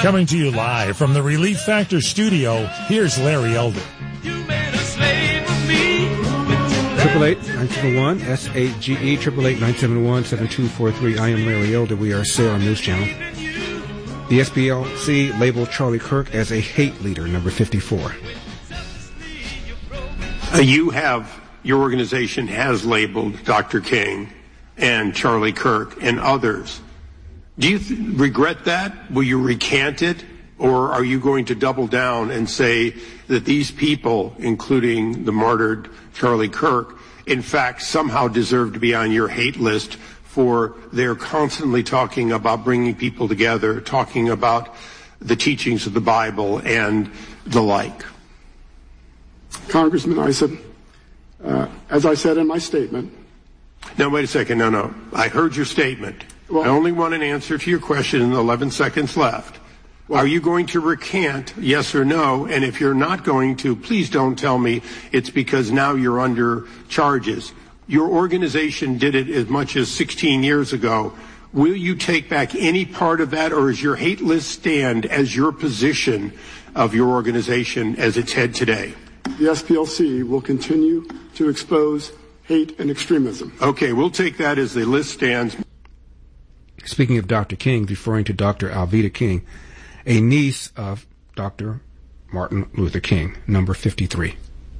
Coming to you live from the Relief Factor studio, here's Larry Elder. 888-971 SAGE 888-971-7243. I am Larry Elder. We are Salem News Channel. The SPLC labeled Charlie Kirk as a hate leader, number 54. Your organization has labeled Dr. King and Charlie Kirk and others. Do you regret that? Will you recant it? Or are you going to double down and say that these people, including the martyred Charlie Kirk, in fact somehow deserve to be on your hate list for they're constantly talking about bringing people together, talking about the teachings of the Bible and the like? Congressman Issa, as I said in my statement. No, wait a second. No. I heard your statement. I only want an answer to your question in the 11 seconds left. Are you going to recant, yes or no? And if you're not going to, please don't tell me it's because now you're under charges. Your organization did it as much as 16 years ago. Will you take back any part of that, or is your hate list stand as your position of your organization as its head today? The SPLC will continue to expose hate and extremism. Okay, we'll take that as the list stands. Speaking of Dr. King, referring to Dr. Alveda King, a niece of Dr. Martin Luther King, number 53.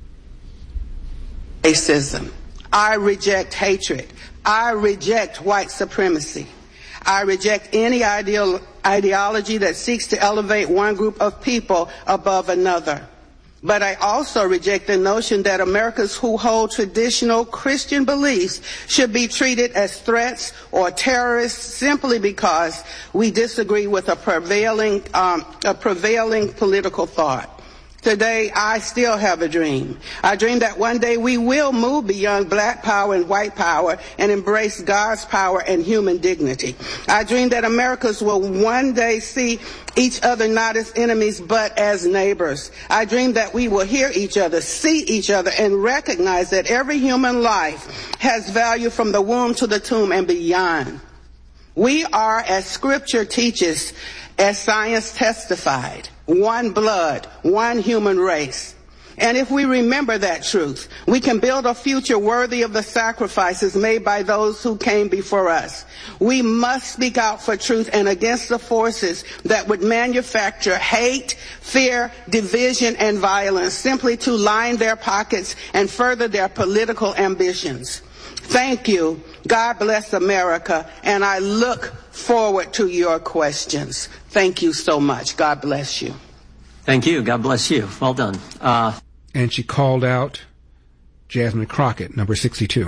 Racism. I reject hatred. I reject white supremacy. I reject any ideology that seeks to elevate one group of people above another. But I also reject the notion that Americans who hold traditional Christian beliefs should be treated as threats or terrorists simply because we disagree with a prevailing political thought. Today, I still have a dream. I dream that one day we will move beyond black power and white power and embrace God's power and human dignity. I dream that Americans will one day see each other not as enemies but as neighbors. I dream that we will hear each other, see each other, and recognize that every human life has value from the womb to the tomb and beyond. We are, as Scripture teaches, as science testified, one blood, one human race. And if we remember that truth, we can build a future worthy of the sacrifices made by those who came before us. We must speak out for truth and against the forces that would manufacture hate, fear, division, and violence simply to line their pockets and further their political ambitions. Thank you. God bless America, and I look forward to your questions. Thank you so much. God bless you. Thank you. God bless you. Well done. And she called out Jasmine Crockett, number 62.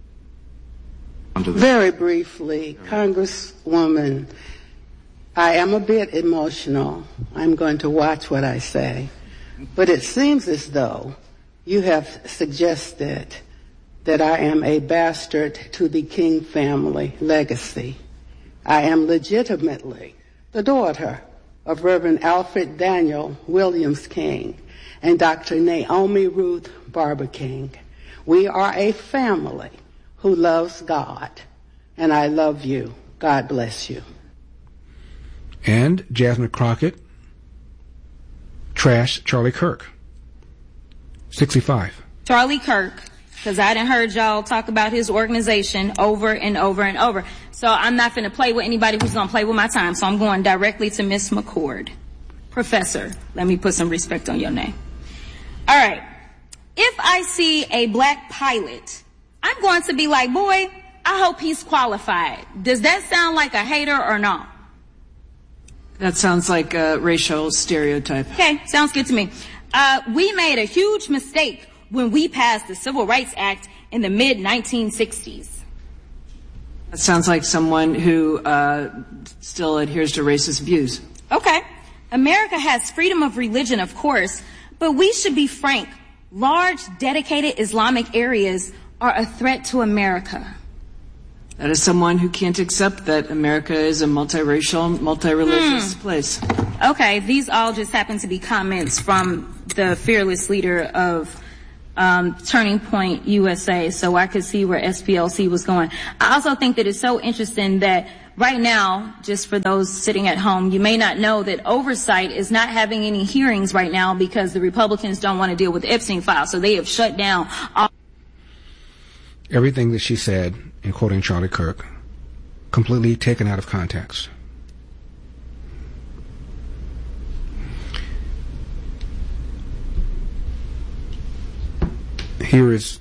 Very briefly, Congresswoman, I am a bit emotional. I'm going to watch what I say. But it seems as though you have suggested that I am a bastard to the King family legacy. I am legitimately the daughter of Reverend Alfred Daniel Williams King and Dr. Naomi Ruth Barber King. We are a family who loves God, and I love you. God bless you. And Jasmine Crockett trashed Charlie Kirk, 65. Charlie Kirk, because I done heard y'all talk about his organization over and over and over. So I'm not going to play with anybody who's going to play with my time. So I'm going directly to Miss McCord. Professor, let me put some respect on your name. All right. If I see a black pilot, I'm going to be like, boy, I hope he's qualified. Does that sound like a hater or not? That sounds like a racial stereotype. Okay, sounds good to me. We made a huge mistake when we passed the Civil Rights Act in the mid-1960s. That sounds like someone who still adheres to racist views. Okay. America has freedom of religion, of course, but we should be frank. Large, dedicated Islamic areas are a threat to America. That is someone who can't accept that America is a multiracial, multi-religious place. Okay, these all just happen to be comments from the fearless leader of Turning Point USA, so I could see where SPLC was going. I also think that it's so interesting that right now, just for those sitting at home, you may not know that oversight is not having any hearings right now because the Republicans don't want to deal with the Epstein file. So they have shut down all. Everything that she said, in quoting Charlie Kirk, completely taken out of context. Here is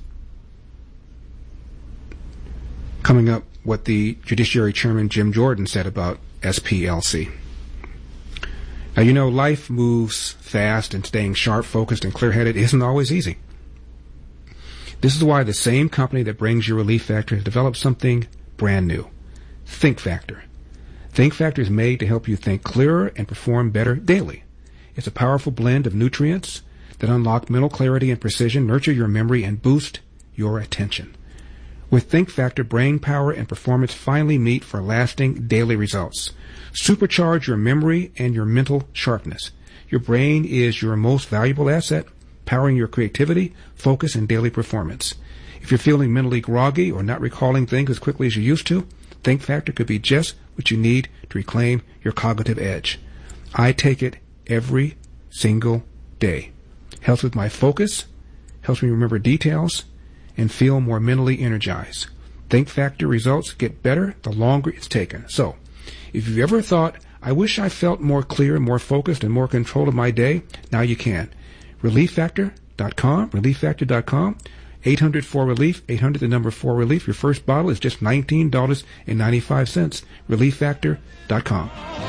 coming up what the Judiciary Chairman Jim Jordan said about SPLC. Now, you know, life moves fast, and staying sharp, focused, and clear-headed isn't always easy. This is why the same company that brings you Relief Factor has developed something brand new, Think Factor. Think Factor is made to help you think clearer and perform better daily. It's a powerful blend of nutrients that unlock mental clarity and precision, nurture your memory, and boost your attention. With Think Factor, brain power and performance finally meet for lasting daily results. Supercharge your memory and your mental sharpness. Your brain is your most valuable asset, powering your creativity, focus, and daily performance. If you're feeling mentally groggy or not recalling things as quickly as you used to, Think Factor could be just what you need to reclaim your cognitive edge. I take it every single day. Helps with my focus, helps me remember details, and feel more mentally energized. Think Factor results get better the longer it's taken. So, if you've ever thought, I wish I felt more clear, more focused, and more control of my day, now you can. ReliefFactor.com, ReliefFactor.com, 800-4RELIEF, 800 the number 4RELIEF. Your first bottle is just $19.95. ReliefFactor.com.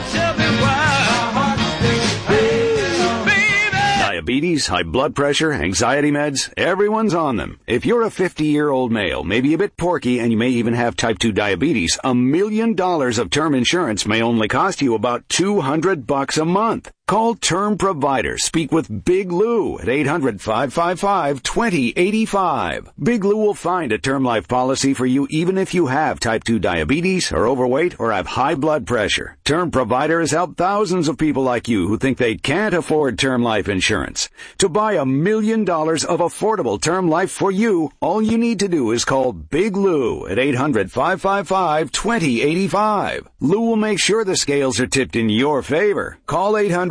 Diabetes, high blood pressure, anxiety meds, everyone's on them. If you're a 50-year-old male, maybe a bit porky, and you may even have type 2 diabetes, $1 million of term insurance may only cost you about $200 a month. Call Term Provider. Speak with Big Lou at 800-555-2085. Big Lou will find a term life policy for you even if you have type 2 diabetes, are overweight, or have high blood pressure. Term Provider has helped thousands of people like you who think they can't afford term life insurance. To buy $1 million of affordable term life for you, all you need to do is call Big Lou at 800-555-2085. Lou will make sure the scales are tipped in your favor. Call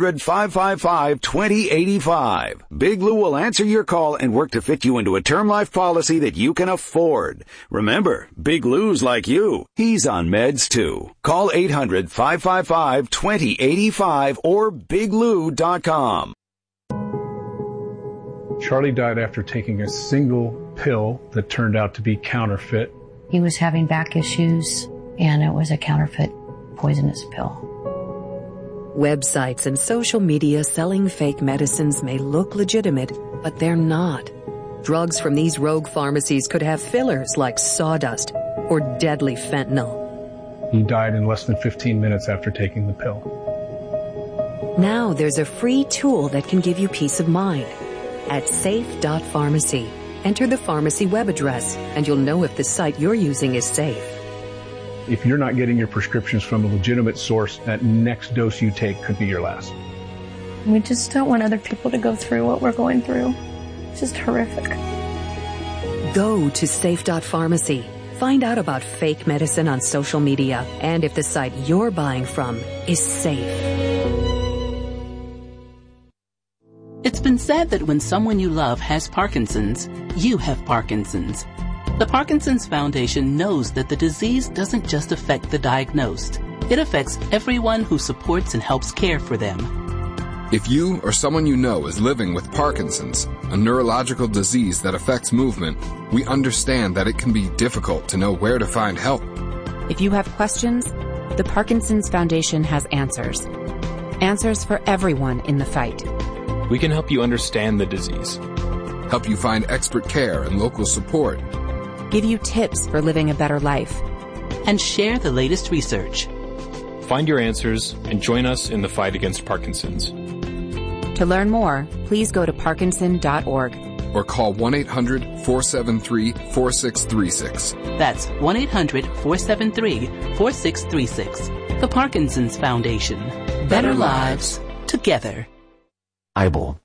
800-555-2085. Big Lou will answer your call and work to fit you into a term life policy that you can afford. Remember, Big Lou's like you. He's on meds too. Call 800-555-2085 or biglou.com. Charlie died after taking a single pill that turned out to be counterfeit. He was having back issues, and it was a counterfeit poisonous pill. Websites and social media selling fake medicines may look legitimate, but they're not. Drugs from these rogue pharmacies could have fillers like sawdust or deadly fentanyl. He died in less than 15 minutes after taking the pill. Now there's a free tool that can give you peace of mind. At safe.pharmacy, enter the pharmacy web address, and you'll know if the site you're using is safe. If you're not getting your prescriptions from a legitimate source, that next dose you take could be your last. We just don't want other people to go through what we're going through. It's just horrific. Go to safe.pharmacy. Find out about fake medicine on social media and if the site you're buying from is safe. It's been said that when someone you love has Parkinson's, you have Parkinson's. The Parkinson's Foundation knows that the disease doesn't just affect the diagnosed. It affects everyone who supports and helps care for them. If you or someone you know is living with Parkinson's, a neurological disease that affects movement, we understand that it can be difficult to know where to find help. If you have questions, the Parkinson's Foundation has answers. Answers for everyone in the fight. We can help you understand the disease, help you find expert care and local support, give you tips for living a better life, and share the latest research. Find your answers and join us in the fight against Parkinson's. To learn more, please go to parkinson.org or call 1-800-473-4636. That's 1-800-473-4636. The Parkinson's Foundation. Better lives together. Eibel,